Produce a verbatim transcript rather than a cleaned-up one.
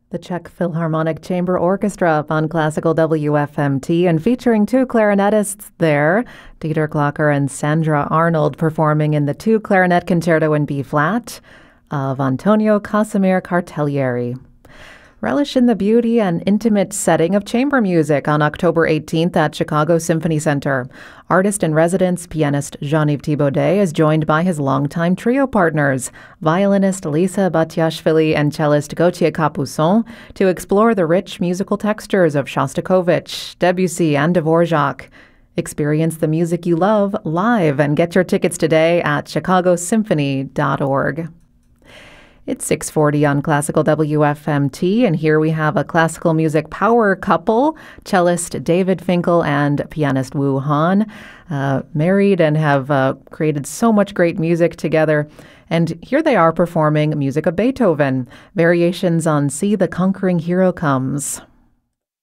The Czech Philharmonic Chamber Orchestra up on Classical W F M T and featuring two clarinetists there, Dieter Glocker and Sandra Arnold, performing in the two clarinet concerto in B-flat of Antonio Casimir Cartellieri. Relish in the beauty and intimate setting of chamber music on October eighteenth at Chicago Symphony Center. Artist-in-residence pianist Jean-Yves Thibaudet is joined by his longtime trio partners, violinist Lisa Batiashvili and cellist Gauthier Capuçon, to explore the rich musical textures of Shostakovich, Debussy, and Dvorak. Experience the music you love live and get your tickets today at chicago symphony dot org. It's six forty on Classical W F M T, and here we have a classical music power couple, cellist David Finkel and pianist Wu Han, uh, married and have uh, created so much great music together. And here they are performing music of Beethoven, variations on See the Conquering Hero Comes.